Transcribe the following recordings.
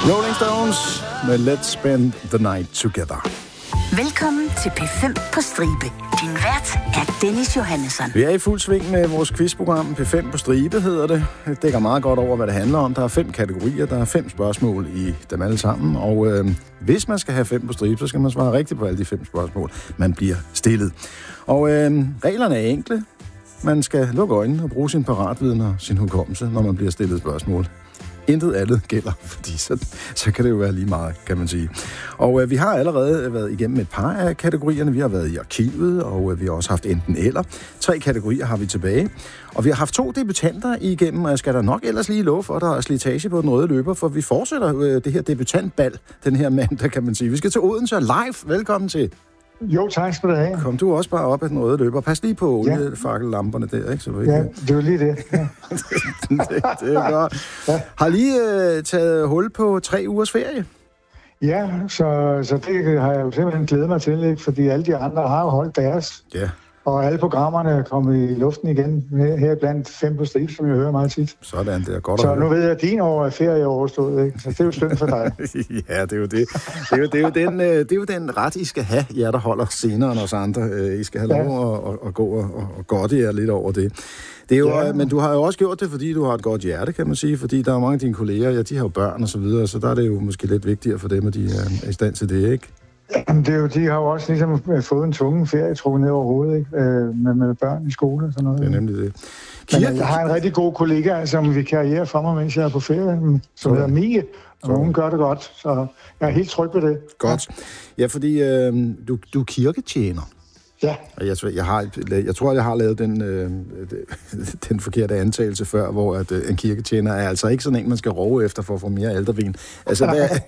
Rolling Stones med Let's Spend the Night Together. Velkommen til P5 på stribe. Din vært er Dennis Johannesson. Vi er i fuld sving med vores quizprogram. P5 på stribe hedder det. Det dækker meget godt over, hvad det handler om. Der er 5 kategorier, der er 5 spørgsmål i dem alle sammen. Og hvis man skal have 5 på stribe, så skal man svare rigtigt på alle de 5 spørgsmål, man bliver stillet. Og reglerne er enkle. Man skal lukke øjnene og bruge sin paratviden og sin hukommelse, når man bliver stillet spørgsmål. Intet andet gælder, fordi så kan det jo være lige meget, kan man sige. Og vi har allerede været igennem et par af kategorierne. Vi har været i arkivet, og vi har også haft enten eller. 3 kategorier har vi tilbage. Og vi har haft 2 debutanter igennem, og jeg skal da nok ellers lige love for, at der er slitage på den røde løber, for vi fortsætter det her debutantbal den her mandag, kan man sige. Vi skal til Odense live. Velkommen til. Jo, tak skal du have. Kom du også bare op af den røde løber. Pas lige på oliefakkellamperne der, ikke? Så du ikke... Ja, det var lige det. Ja. det er godt. Ja. Har lige taget hul på 3 ugers ferie? Ja, så det har jeg jo simpelthen glædet mig til, ikke? Fordi alle de andre har jo holdt deres. Ja. Og alle programmerne er kommet i luften igen, her blandt 5 på stribe, som jeg hører meget tit. Sådan, det er godt så nu ved jeg, at din år er ferie overstået, ikke? Så det er jo stønt for dig. Ja, det er jo det. Det er jo den ret, I skal have, jer der holder senere end os andre. I skal have lov at gå og godte jer lidt over det. Det er jo, men du har jo også gjort det, fordi du har et godt hjerte, kan man sige. Fordi der er mange af dine kolleger, de har jo børn og så videre, så der er det jo måske lidt vigtigere for dem, at de er i stand til det, ikke? Jamen, de har jo også ligesom fået en tunge ferie trukket ned over hovedet, ikke? Med børn i skole og sådan noget. Det er nemlig det. Men jeg har en rigtig god kollega, som vikarierer for mig, mens jeg er på ferie, som hedder Mie, og hun gør det godt, så jeg er helt tryg ved det. Godt. Ja, fordi du er kirketjener. Ja. Jeg tror, jeg har lavet den forkerte antagelse før, hvor at en kirketjener er altså ikke sådan en, man skal roe efter for at få mere aldervin. Altså,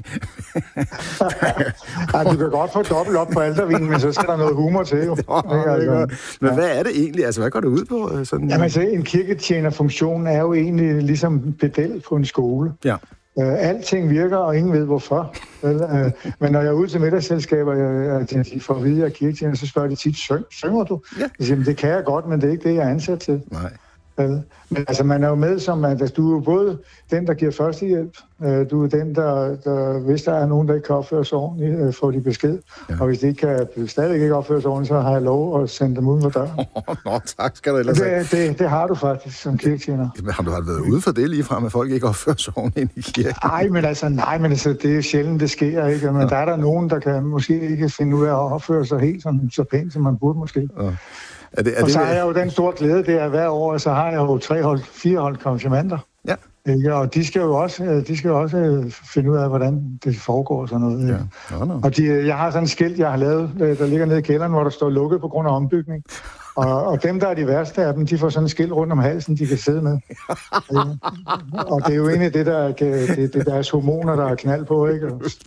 du kan godt få dobbelt op på aldervin, men så skal der noget humor til, jo. Men hvad er det egentlig? Altså, hvad går det ud på? Sådan... Jamen, altså, en kirketjenerfunktion er jo egentlig ligesom pedel på en skole. Ja. Alting virker, og ingen ved hvorfor. Men når jeg er ude til middagsselskaber, de får at vide, at jeg er kirketjener, så spørger de tit, synger du? Ja. Jeg siger, det kan jeg godt, men det er ikke det, jeg er ansat til. Nej. Men altså, man er jo med som, at du er jo både den, der giver førstehjælp, du er den, der hvis der er nogen, der ikke kan opføre sig ordentligt, får de besked. Ja. Og hvis de stadig ikke opføre sig ordentligt, så har jeg lov at sende dem uden for døren. Nå, tak skal du ellers have. Det har du faktisk som kirketjener. Men har du været ude for det lige frem, at folk ikke opfører sig ordentligt i kirken? Nej, men altså, det er sjældent, det sker, ikke? Men der er der nogen, der kan måske ikke finde ud af at opføre sig helt så pænt, som man burde måske. Ja. Og så har jeg jo den store glæde, det er hver år, så har jeg jo 4 hold konfirmander. Ja. Ikke? Og de skal jo også finde ud af, hvordan det foregår og sådan noget. Ja. Og jeg har sådan et skilt, jeg har lavet, der ligger nede i kælderen, hvor der står lukket på grund af ombygning. Og dem, der er de værste af dem, de får sådan et skilt rundt om halsen, de kan sidde med. Og det er jo egentlig det er deres hormoner, der er knald på, ikke?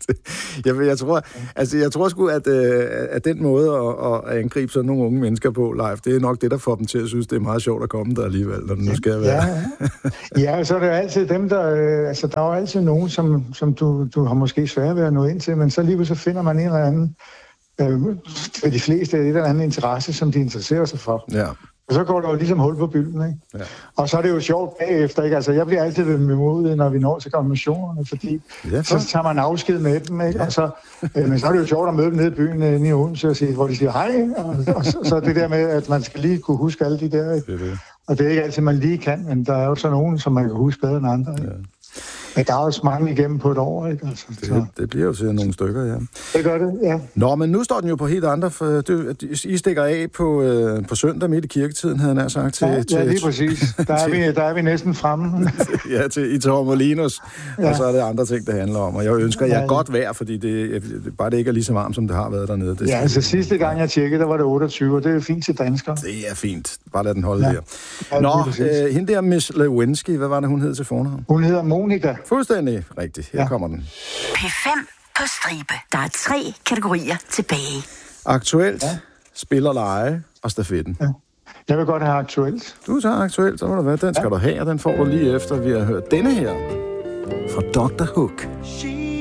Jeg tror sgu, at den måde at angribe sådan nogle unge mennesker på live, det er nok det, der får dem til at synes, det er meget sjovt at komme der alligevel, når det nu skal være. Ja, så er det altid dem, der er jo altid nogen, som du har måske svært ved at nå ind til, men så alligevel så finder man en eller anden, for de fleste er det et eller andet interesse, som de interesserer sig for. Ja. Og så går der jo ligesom hul på bylden, ikke? Ja. Og så er det jo sjovt bagefter, ikke? Altså, jeg bliver altid vemodig, når vi når til konfirmationerne, fordi så tager man afsked med dem, ikke? Ja. Og så, men så er det jo sjovt at møde dem nede i byen i Odense og sige, hvor de siger hej, og så det der med, at man skal lige kunne huske alle de der, ikke? Det. Og det er ikke altid, man lige kan, men der er jo så nogen, som man kan huske bedre end andre, ikke? Ja. Men der er også mange igennem på et år, ikke? Altså, det bliver jo til nogle stykker, ja. Det gør det, ja. Nå, men nu står den jo på helt andre, for I stikker af på søndag midt i kirketiden, havde jeg nær sagt. Ja, lige præcis. Der er vi næsten fremme. Ja, i Torremolinos, og så er det andre ting, det handler om. Og jeg ønsker jer godt vejr, fordi bare det ikke er lige så varmt, som det har været dernede. Ja, altså sidste gang jeg tjekkede, der var det 28, og det er fint til danskere. Det er fint. Bare lad den holde der. Nå, hende der Miss Lewinsky, hvad var det, hun hed til fornavn? Hun hedder Monika. Fuldstændig rigtigt. Her kommer den. P5 på stribe. Der er 3 kategorier tilbage. Aktuelt, spillerleje og stafetten. Ja. Jeg vil godt have aktuelt. Du tager aktuelt, så må du være. Den skal du have, og den får du lige efter, vi har hørt denne her fra Dr. Hook.